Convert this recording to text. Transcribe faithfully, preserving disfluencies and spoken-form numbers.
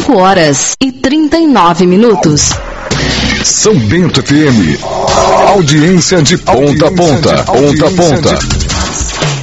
cinco horas e trinta e nove minutos. São Bento F M. Audiência de ponta a ponta. Ponta a ponta.